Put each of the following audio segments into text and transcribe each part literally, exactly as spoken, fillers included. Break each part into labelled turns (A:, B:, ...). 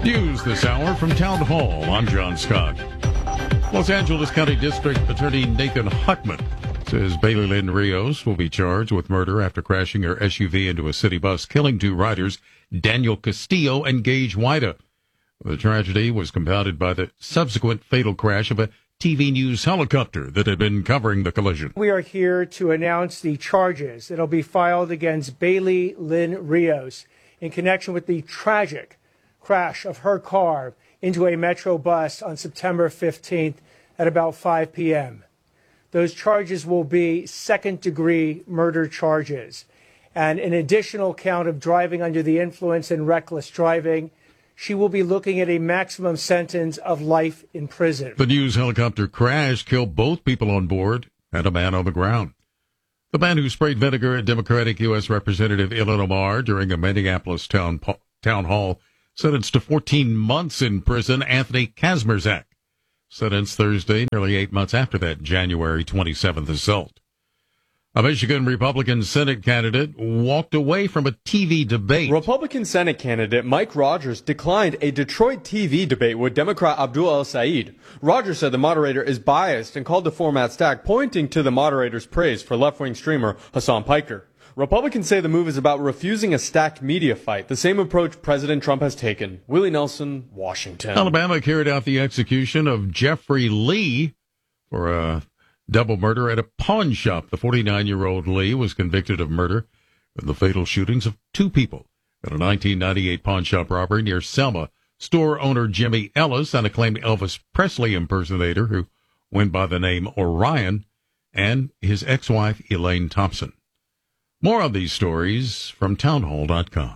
A: News this hour from Town Hall. I'm John Scott. Los Angeles County District Attorney Nathan Huckman says Bailey Lynn Rios will be charged with murder after crashing her S U V into a city bus, killing two riders, Daniel Castillo and Gage Wida. The tragedy was compounded by the subsequent fatal crash of a T V News helicopter that had been covering the collision.
B: We are here to announce the charges that will be filed against Bailey Lynn Rios in connection with the tragic crash of her car into a Metro bus on September fifteenth at about five p.m. Those charges will be second-degree murder charges and an additional count of driving under the influence and reckless driving. She will be looking at a maximum sentence of life in prison.
A: The News helicopter crash killed both people on board and a man on the ground. The man who sprayed vinegar at Democratic U S Representative Ilhan Omar during a Minneapolis town, town hall sentenced to fourteen months in prison, Anthony Kazmierzak, sentenced Thursday, nearly eight months after that January twenty-seventh assault. A Michigan Republican Senate candidate walked away from a T V debate.
C: Republican Senate candidate Mike Rogers declined a Detroit T V debate with Democrat Abdul El-Sayed. Rogers said the moderator is biased and called the format stacked, pointing to the moderator's praise for left-wing streamer Hassan Piker. Republicans say the move is about refusing a stacked media fight, the same approach President Trump has taken. Willie Nelson, Washington.
A: Alabama carried out the execution of Jeffrey Lee for a double murder at a pawn shop. The forty-nine-year-old Lee was convicted of murder in the fatal shootings of two people at a nineteen ninety-eight pawn shop robbery near Selma. Store owner Jimmy Ellis, an acclaimed Elvis Presley impersonator who went by the name Orion, and his ex-wife Elaine Thompson. More of these stories from townhall dot com.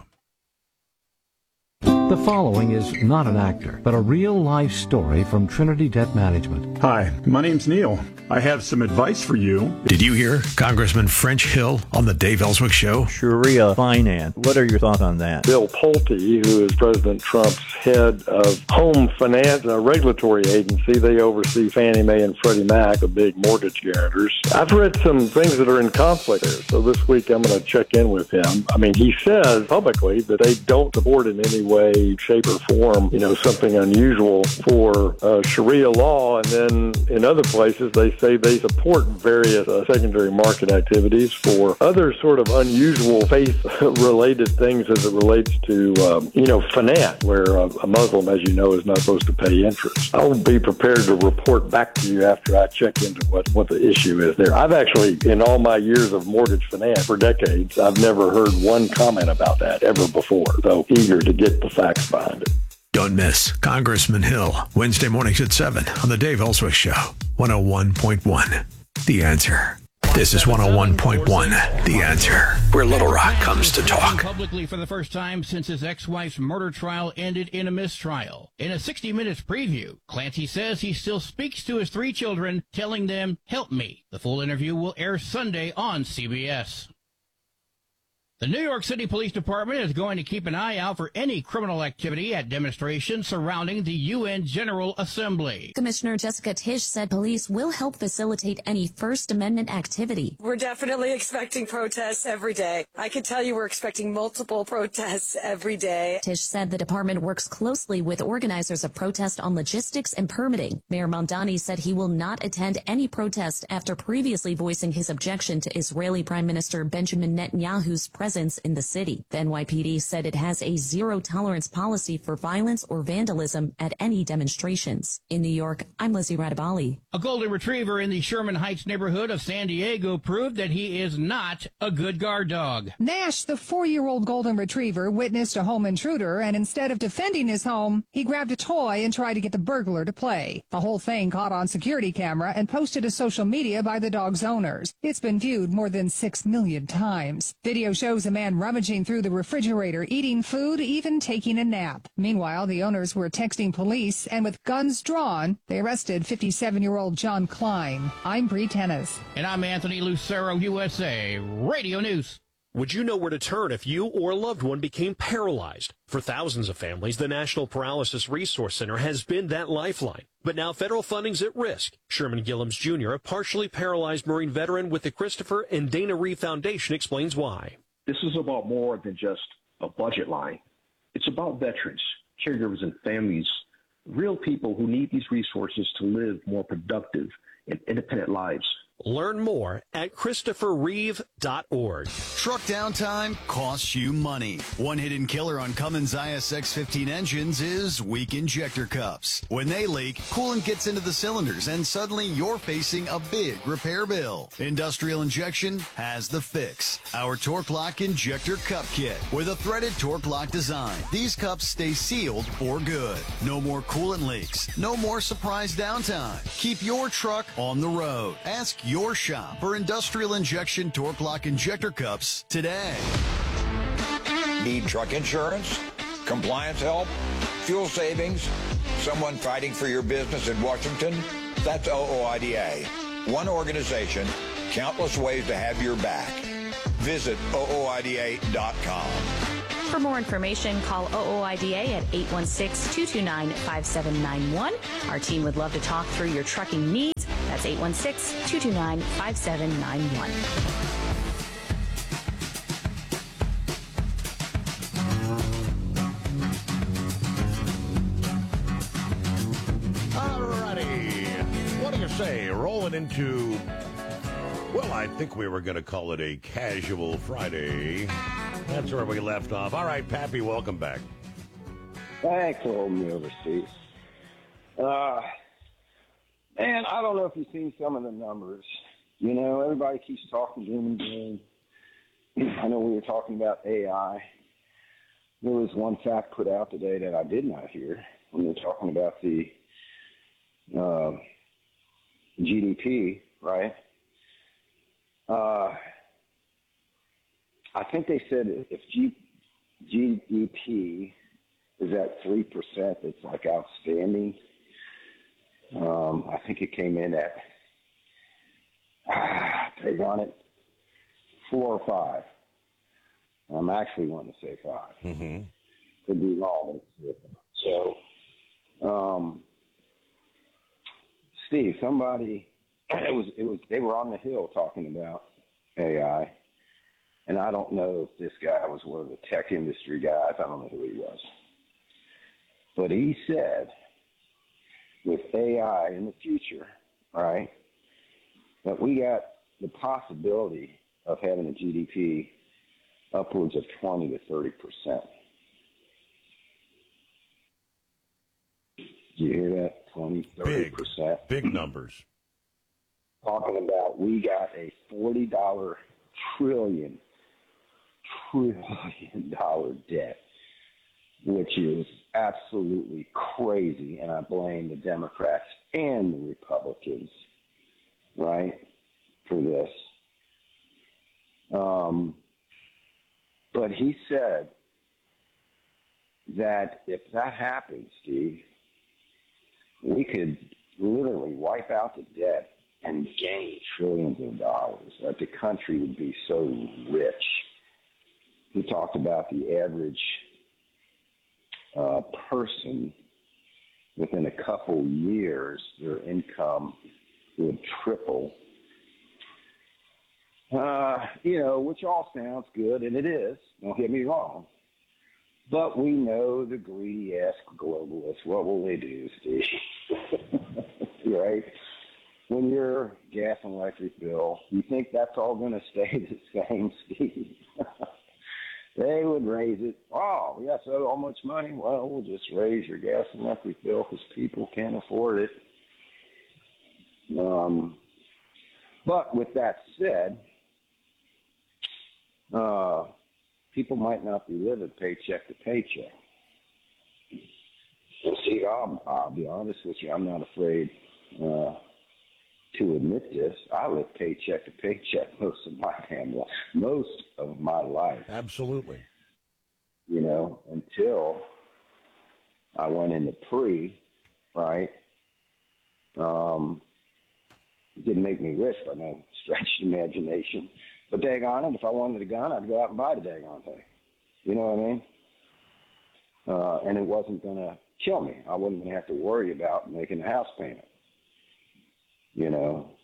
D: The following is not an actor, but a real-life story from Trinity Debt Management.
E: Hi, my name's Neil. I have some advice for you.
F: Did you hear Congressman French Hill on the Dave Ellswick Show?
G: Sharia finance. What are your thoughts on that?
H: Bill Pulte, who is President Trump's head of home finance, a regulatory agency, they oversee Fannie Mae and Freddie Mac, the big mortgage guarantors. I've read some things that are in conflict there, so this week I'm going to check in with him. I mean, he says publicly that they don't support in any way, shape, or form, you know, something unusual for uh, Sharia law, and then in other places they say they support various uh, secondary market activities for other sort of unusual faith-related things as it relates to, um, you know, finance, where a, a Muslim, as you know, is not supposed to pay interest. I will be prepared to report back to you after I check into what, what the issue is there. I've actually, in all my years of mortgage finance for decades, I've never heard one comment about that ever before, so eager to get the facts behind it.
F: Don't miss Congressman Hill, Wednesday mornings at seven on the Dave Ellswick Show, one oh one point one. The Answer. This is one oh one point one, The Answer, where Little Rock comes to talk.
I: Publicly for the first time since his ex-wife's murder trial ended in a mistrial. In a sixty minutes preview, Clancy says he still speaks to his three children, telling them, "Help me." The full interview will air Sunday on C B S. The New York City Police Department is going to keep an eye out for any criminal activity at demonstrations surrounding the U N General Assembly.
J: Commissioner Jessica Tisch said police will help facilitate any First Amendment activity.
K: We're definitely expecting protests every day. I can tell you we're expecting multiple protests every day.
J: Tisch said the department works closely with organizers of protest on logistics and permitting. Mayor Mamdani said he will not attend any protest after previously voicing his objection to Israeli Prime Minister Benjamin Netanyahu's presence in the city. The N Y P D said it has a zero-tolerance policy for violence or vandalism at any demonstrations. In New York, I'm Lizzie Radabali.
I: A golden retriever in the Sherman Heights neighborhood of San Diego proved that he is not a good guard dog.
L: Nash, the four-year-old golden retriever, witnessed a home intruder, and instead of defending his home, he grabbed a toy and tried to get the burglar to play. The whole thing caught on security camera and posted to social media by the dog's owners. It's been viewed more than six million times. Video shows a man rummaging through the refrigerator, eating food, even taking a nap. Meanwhile, the owners were texting police, and with guns drawn, they arrested fifty-seven-year-old John Klein. I'm Bree Tennis.
I: And I'm Anthony Lucero, U S A Radio News.
M: Would you know where to turn if you or a loved one became paralyzed? For thousands of families, the National Paralysis Resource Center has been that lifeline. But now federal funding's at risk. Sherman Gillums Junior, a partially paralyzed Marine veteran with the Christopher and Dana Reeve Foundation, explains why.
N: This is about more than just a budget line. It's about veterans. caregivers and families, real people who need these resources to live more productive and independent lives.
M: Learn more at christopher reeve dot org.
O: Truck downtime costs you money. One hidden killer on Cummins I S X fifteen engines is weak injector cups. When they leak, coolant gets into the cylinders and suddenly you're facing a big repair bill. Industrial Injection has the fix. Our Torque Lock Injector Cup Kit with a threaded Torque Lock design. These cups stay sealed for good. No more coolant leaks. No more surprise downtime. Keep your truck on the road. Ask your shop for Industrial Injection Torque Lock Injector Cups today.
P: Need truck insurance, compliance help, fuel savings, someone fighting for your business in Washington? That's O O I D A. One organization, countless ways to have your back. Visit O O I D A dot com.
Q: For more information, call O O I D A at eight one six, two two nine, five seven nine one. Our team would love to talk through your trucking needs. That's eight one six, two two nine, five seven nine one.
R: Alrighty. What do you say? Rolling into, well, I think we were going to call it a casual Friday. That's where we left off. All right, Pappy, welcome back.
S: Thanks for holding me over, Steve. Uh, man, I don't know if you've seen some of the numbers. You know, everybody keeps talking doom and gloom. I know we were talking about A I. There was one fact put out today that I did not hear when we were talking about the uh, G D P, right? Uh, I think they said if G, G D P is at three percent, it's like outstanding. Um, I think it came in at, ah, they want it, four or five. I'm actually wanting to say five.
R: Mm-hmm.
S: Could be wrong. So, um, Steve, somebody, it was, it was, they were on the Hill talking about A I. And I don't know if this guy was one of the tech industry guys. I don't know who he was. But he said, with A I in the future, right, that we got the possibility of having a G D P upwards of twenty to thirty percent. Did you hear that? twenty, thirty percent.
R: Big, big numbers.
S: Talking about we got a forty dollar trillion trillion dollar debt, which is absolutely crazy, and I blame the Democrats and the Republicans, right, for this. Um, but he said that if that happens, Steve, we could literally wipe out the debt and gain trillions of dollars, that the country would be so rich. He talked about the average uh, person within a couple years, their income would triple. Uh, you know, which all sounds good, and it is. Don't get me wrong. But we know the greedy-ass globalists. What will they do, Steve? Right? When your gas and electric bill, you think that's all going to stay the same, Steve? They would raise it. Oh, we got so much money. Well, we'll just raise your gas and electric bill because people can't afford it. Um, but with that said, uh, people might not be living paycheck to paycheck. And see, I'll, I'll be honest with you. I'm not afraid uh, to admit this. I live paycheck to paycheck most of my family, most of my life.
R: Absolutely.
S: You know, until I went into pre, right? Um, it didn't make me rich by no stretch of imagination. But daggone it, if I wanted a gun, I'd go out and buy the daggone thing. You know what I mean? Uh, and it wasn't going to kill me. I wasn't going to have to worry about making a house payment. You know,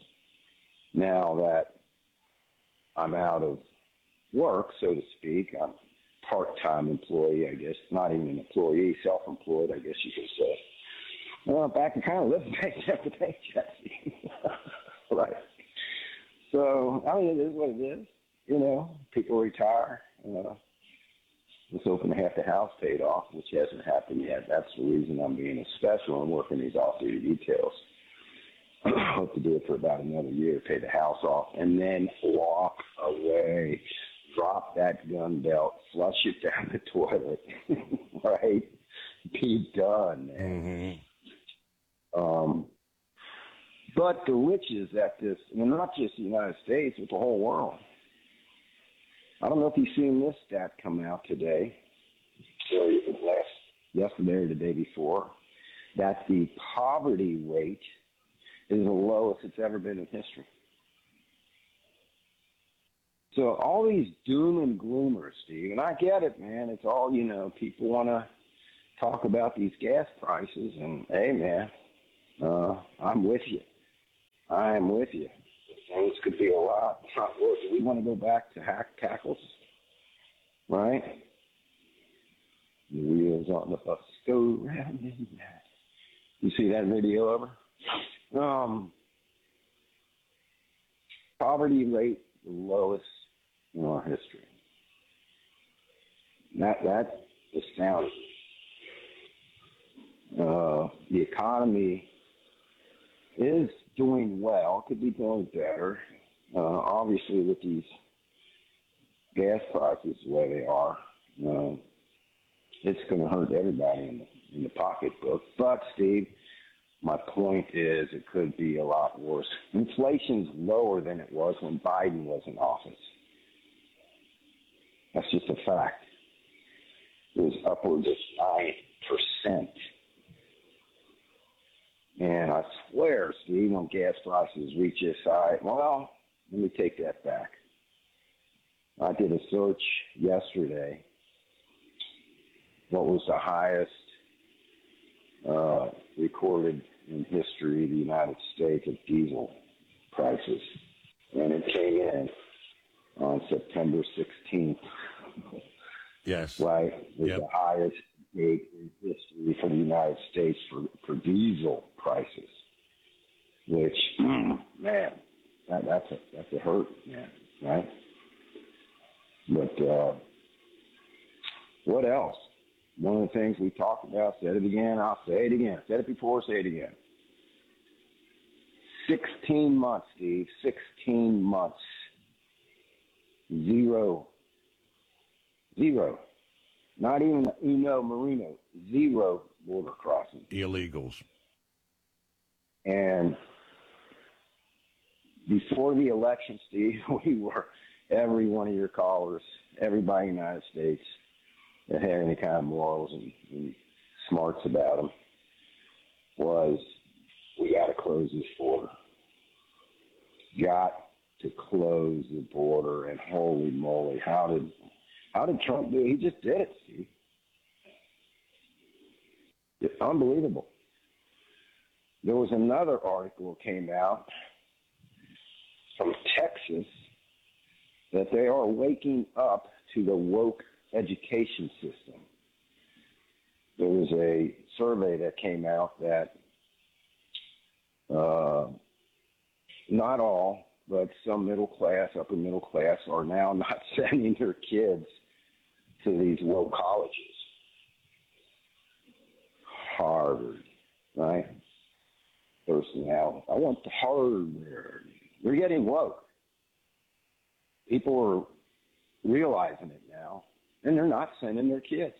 S: now that I'm out of work, so to speak, I'm part-time employee, I guess, not even an employee, self-employed, I guess you could say. Well, back to kind of living paycheck to paycheck. Right. So, I mean, it is what it is. You know, people retire. Uh, let's hoping to have the house paid off, which hasn't happened yet. That's the reason I'm being special and working these off-duty details. Hope to do it for about another year, pay the house off, and then walk away. Drop that gun belt, flush it down the toilet, right? Be done, man. Mm-hmm. Um, but the riches that this, and not just the United States, but the whole world. I don't know if you've seen this stat come out today, or last, yesterday or the day before, that the poverty rate is the lowest it's ever been in history. So all these doom and gloomers, Steve, and I get it, man. It's all, you know, people want to talk about these gas prices, and hey, man, uh, I'm with you. I am with you. Things could be a lot, lot worse. We want to go back to hack tackles, right? The wheels on the bus go round and round. You see that video over? Um, poverty rate, the lowest in our history. That that's astounding. Uh, the economy is doing well. Could be doing better. Uh, obviously, with these gas prices the way they are, uh, it's going to hurt everybody in the, in the pocketbook. But Steve, my point is, it could be a lot worse. Inflation's lower than it was when Biden was in office. That's just a fact. It was upwards of nine percent. And I swear, Steve, when gas prices reach this high, well, let me take that back. I did a search yesterday. What was the highest uh, recorded in history of the United States of diesel prices? And it came in on September sixteenth.
R: Yes.
S: Right? It was
R: yep.
S: the highest date in history for the United States for, for diesel prices. Which, man, that, that's a that's a hurt, man, right? But uh, what else? One of the things we talked about, said it again, I'll say it again. Said it before, say it again. Sixteen months, Steve. Sixteen months. Zero. Zero. Not even Uno Marino. Zero border crossing.
R: Illegals.
S: And before the election, Steve, we were, every one of your callers, everybody in the United States that had any kind of morals and, and smarts about them, was we got to close this border. Got to close the border, and holy moly, how did how did Trump do it? He just did it, Steve. It's unbelievable. There was another article that came out from Texas that they are waking up to the woke education system. There was a survey that came out that uh, not all, but some middle class, upper middle class, are now not sending their kids to these woke colleges. Harvard, right? Personnel. I want the Harvard. We're getting woke. People are realizing it now, and they're not sending their kids.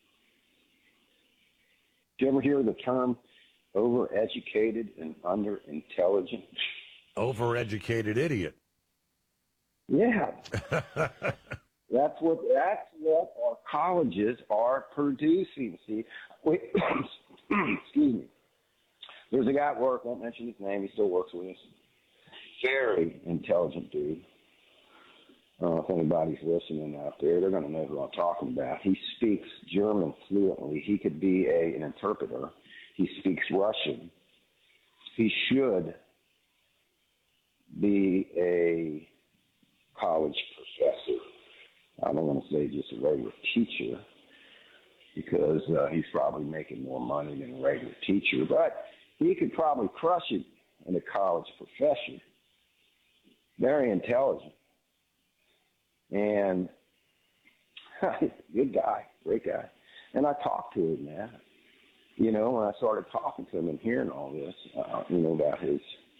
S: Did you ever hear the term overeducated and underintelligent?
R: Overeducated idiot.
S: Yeah. That's what that's what our colleges are producing. See, wait, excuse me. There's a guy at work, won't mention his name, he still works with us. Very intelligent dude. Uh, if anybody's listening out there, they're going to know who I'm talking about. He speaks German fluently. He could be a, an interpreter. He speaks Russian. He should be a college professor. I don't want to say just a regular teacher, because uh, he's probably making more money than a regular teacher, but he could probably crush it in a college profession. Very intelligent. And good guy, great guy. And I talked to him, man. You know, when I started talking to him and hearing all this, uh, you know, about his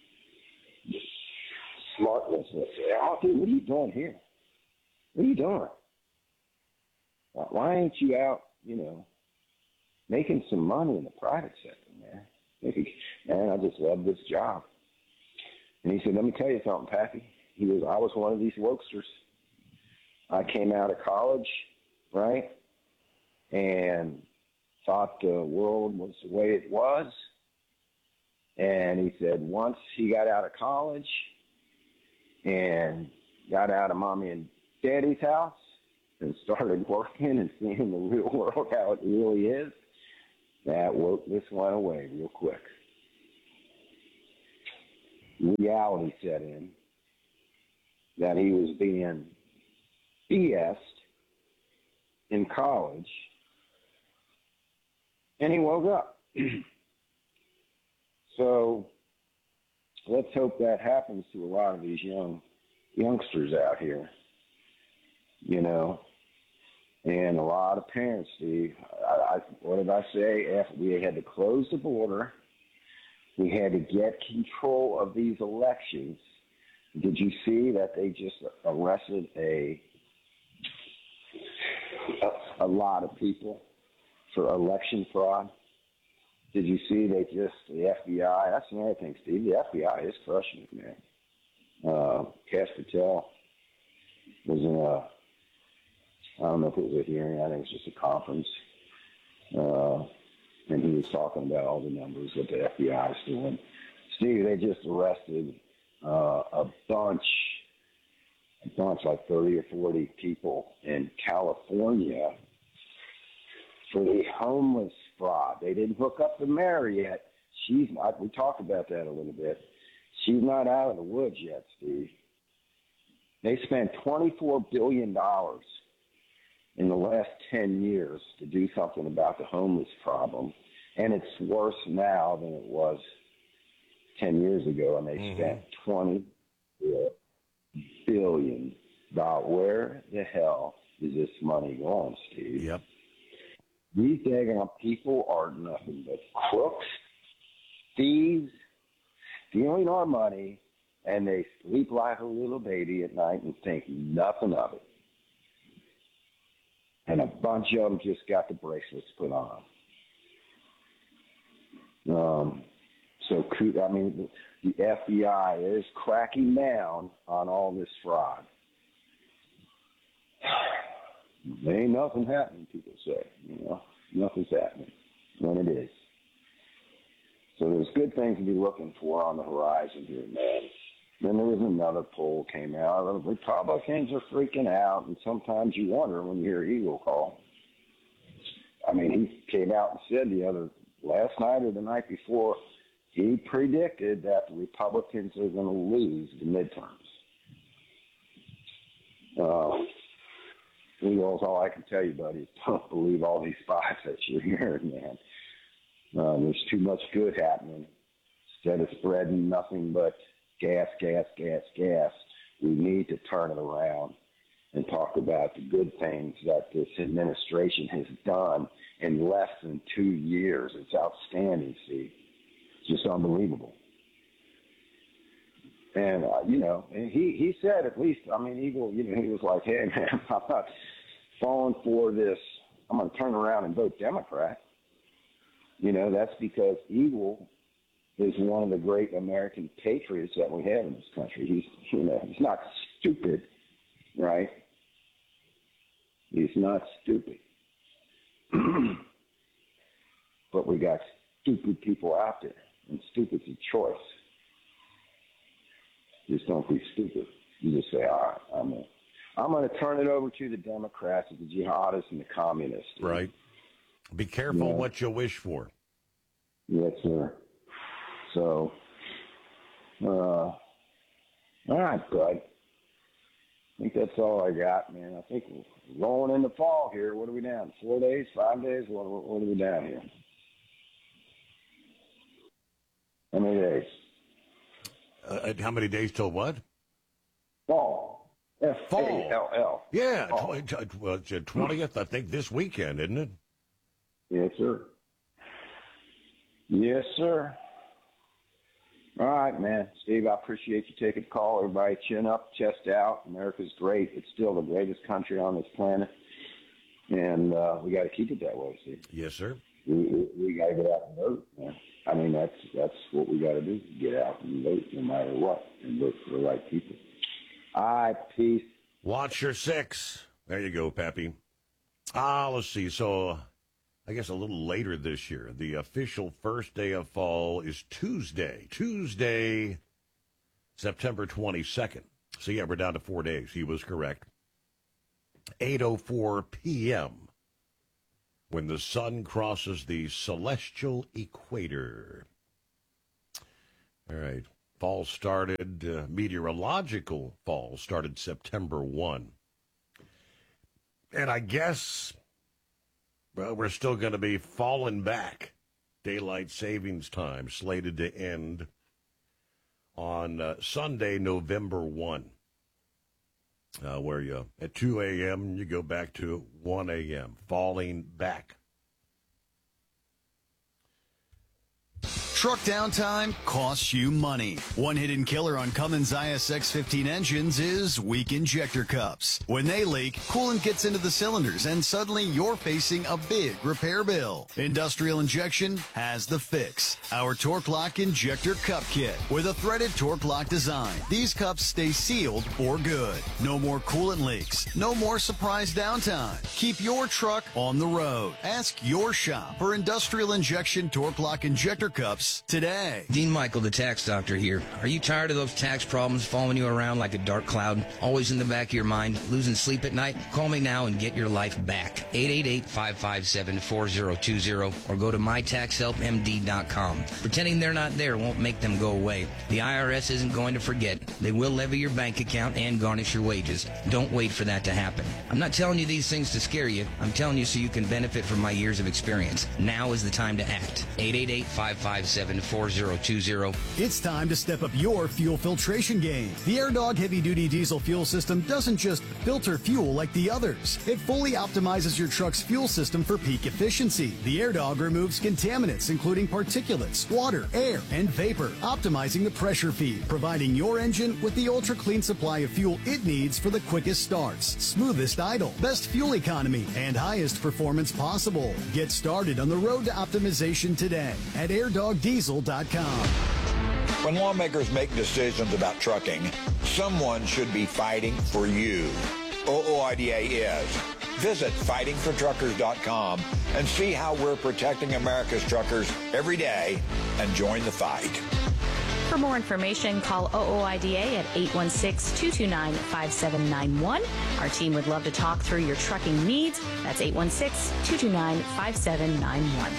S: smartness, and I said, oh, dude, what are you doing here? What are you doing? Why ain't you out, you know, making some money in the private sector, man? Man, I just love this job. And he said, let me tell you something, Pappy. He was, I was one of these wokesters. I came out of college, right, and thought the world was the way it was. And he said once he got out of college and got out of mommy and daddy's house and started working and seeing the real world how it really is, that woke this one away real quick. Reality set in that he was being B S'd in college, and he woke up. So let's hope that happens to a lot of these young youngsters out here, you know, and a lot of parents, Steve. I, I, what did I say? After we had to close the border, we had to get control of these elections. Did you see that they just arrested a a, a lot of people for election fraud? Did you see they just, the F B I, that's another thing, Steve, the F B I is crushing it, man. Uh, Kash Patel was in a, I don't know if it was a hearing, I think it was just a conference, uh, and he was talking about all the numbers that the F B I is doing. Steve, they just arrested uh, a bunch, a bunch, like thirty or forty people in California for the homeless fraud. They didn't hook up the mayor yet. She's not, we talked about that a little bit. She's not out of the woods yet, Steve. They spent twenty-four billion dollars in the last ten years to do something about the homeless problem, and it's worse now than it was ten years ago, and they mm-hmm. spent twenty-four billion dollars. Where the hell is this money going, Steve?
R: Yep.
S: These daggone people are nothing but crooks, thieves, stealing our money, and they sleep like a little baby at night and think nothing of it. And a bunch of them just got the bracelets put on them. Um, so, I mean, the F B I is cracking down on all this fraud. There ain't nothing happening, people say. You know, nothing's happening when it is. So there's good things to be looking for on the horizon here, man. Then there was another poll came out. The Republicans are freaking out, and sometimes you wonder when you hear Eagle call. I mean, he came out and said the other last night or the night before, he predicted that the Republicans are going to lose the midterms. Uh, Eagles, all I can tell you, buddy, is don't believe all these spies that you're hearing, man. Uh, there's too much good happening. Instead of spreading nothing but gas, gas, gas, gas, we need to turn it around and talk about the good things that this administration has done in less than two years. It's outstanding, see. It's just unbelievable. And, uh, you know, he, he said at least, I mean, Eagle, you know, he was like, hey, man, I'm not falling for this. I'm going to turn around and vote Democrat. You know, that's because Eagle is one of the great American patriots that we have in this country. He's, you know, he's not stupid, right? He's not stupid. But we got stupid people out there, and stupid's a choice. Just don't be stupid. You just say, all right, I'm going I'm going to turn it over to the Democrats, the jihadists, and the communists.
R: Right. Be careful
S: Yeah.
R: what you wish for.
S: Yes, sir. So, uh, all right, bud. I think that's all I got, man. I think we're rolling into fall here. What are we down? Four days, five days? What, what, what are we down here? How many days?
R: Uh, how many days till what?
S: Fall. F A L L.
R: Yeah, fall. Tw- well, it's the twentieth, I think, this weekend, isn't it?
S: Yes, sir. Yes, sir. All right, man. Steve, I appreciate you taking the call. Everybody chin up, chest out. America's great. It's still the greatest country on this planet. And uh, we got to keep it that way, Steve.
R: Yes, sir.
S: We, we, we got to get out and vote, man. I mean, that's that's what we got to do, get out and vote no matter what, and vote for the right people. All right, peace.
R: Watch your six. There you go, Pappy. Ah, let's see. So I guess a little later this year, the official first day of fall is Tuesday. Tuesday, September twenty-second. So, yeah, we're down to four days. He was correct. eight oh four p.m. when the sun crosses the celestial equator. All right. Fall started, uh, meteorological fall started September first. And I guess, well, we're still going to be falling back. Daylight savings time slated to end on uh, Sunday, November first, uh, where you at two a.m. you go back to one a.m., falling back.
O: Truck downtime costs you money. One hidden killer on Cummins I S X fifteen engines is weak injector cups. When they leak, coolant gets into the cylinders and suddenly you're facing a big repair bill. Industrial Injection has the fix. Our Torque Lock Injector Cup Kit with a threaded Torque Lock design. These cups stay sealed for good. No more coolant leaks. No more surprise downtime. Keep your truck on the road. Ask your shop for Industrial Injection Torque Lock Injector Cups today.
T: Dean Michael, the tax doctor here. Are you tired of those tax problems following you around like a dark cloud, always in the back of your mind, losing sleep at night? Call me now and get your life back. eight eight eight, five five seven, four zero two zero or go to my tax help m d dot com. Pretending they're not there won't make them go away. The I R S isn't going to forget. They will levy your bank account and garnish your wages. Don't wait for that to happen. I'm not telling you these things to scare you. I'm telling you so you can benefit from my years of experience. Now is the time to act. eight eight eight, five five seven, four zero two zero.
U: It's time to step up your fuel filtration game. The AirDog heavy-duty diesel fuel system doesn't just filter fuel like the others. It fully optimizes your truck's fuel system for peak efficiency. The AirDog removes contaminants, including particulates, water, air, and vapor, optimizing the pressure feed, providing your engine with the ultra-clean supply of fuel it needs for the quickest starts, smoothest idle, best fuel economy, and highest performance possible. Get started on the road to optimization today at air dog diesel dot com.
P: When lawmakers make decisions about trucking, someone should be fighting for you. O O I D A is. Visit fighting for truckers dot com and see how we're protecting America's truckers every day and join the fight.
Q: For more information, call O O I D A at eight one six, two two nine, five seven nine one. Our team would love to talk through your trucking needs. That's eight one six, two two nine, five seven nine one.